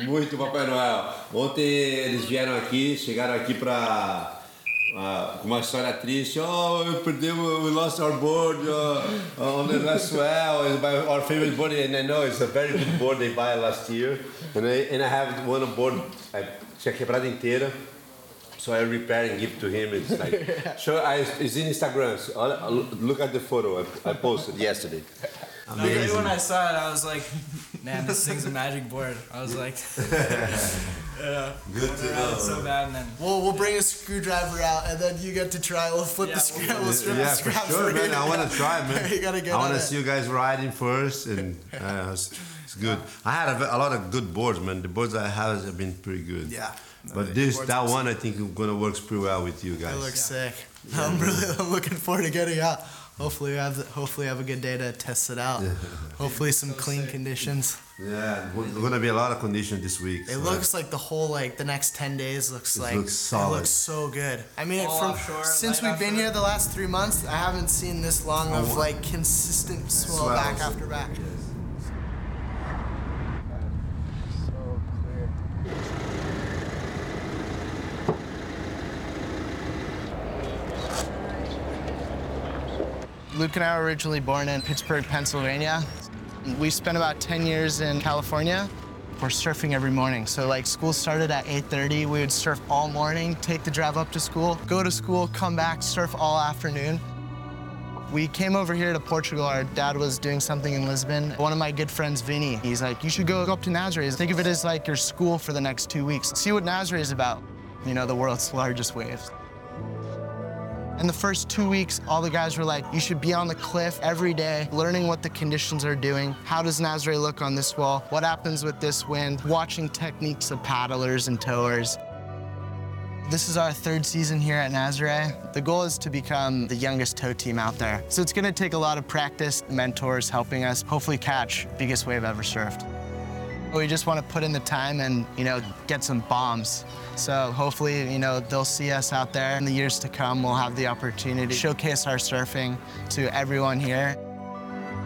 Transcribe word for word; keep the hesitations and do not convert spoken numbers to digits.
Muito, Papai Noel. Ontem eles vieram aqui, chegaram aqui para uh, uma história triste. Oh, we perdeu, we lost our board uh, on the last swell. It's my, our favorite board, and I know it's a very good board they buy last year. And I, and I have one board, I tinha quebrado inteira. So I repair and give to him. It's like, show, I, it's in Instagram. So I'll, I'll look at the photo I, I posted yesterday. Amazing. When I saw it, I was like, man, this thing's a magic board. I was like, yeah. Good to know. So bad, and then we'll we'll bring a screwdriver out, and then you get to try. We'll flip yeah, the screw. We'll, we'll strip yeah, the for scraps sure, for man. you. I want to try, man. You gotta get I want on to it. see you guys riding first, and uh, it's, it's good. I had a, a lot of good boards, man. The boards I have have been pretty good. Yeah. But no, this, that one, I think is gonna work pretty well with you guys. It looks yeah. sick. Yeah. I'm really, I'm looking forward to getting out. Hopefully, we have, hopefully, have a good day to test it out. Hopefully, some so clean sick. conditions. Yeah, there's gonna be a lot of conditions this week. It so looks like the whole like the next ten days looks it like looks solid. It looks so good. I mean, All from offshore, since light we've been offshore. here the last three months, I haven't seen this long of like consistent swell Swells. back after back. So clear. Luke and I were originally born in Pittsburgh, Pennsylvania. We spent about ten years in California. We're surfing every morning. So like school started at eight thirty. We would surf all morning, take the drive up to school, go to school, come back, surf all afternoon. We came over here to Portugal. Our dad was doing something in Lisbon. One of my good friends, Vinny, he's like, you should go up to Nazare. Think of it as like your school for the next two weeks. See what Nazare is about. You know, the world's largest waves. In the first two weeks, all the guys were like, you should be on the cliff every day, learning what the conditions are doing. How does Nazare look on this wall? What happens with this wind? Watching techniques of paddlers and towers. This is our third season here at Nazare. The goal is to become the youngest tow team out there. So it's gonna take a lot of practice, mentors helping us hopefully catch biggest wave ever surfed. We just want to put in the time and, you know, get some bombs. So hopefully, you know, they'll see us out there in the years to come. We'll have the opportunity to showcase our surfing to everyone here.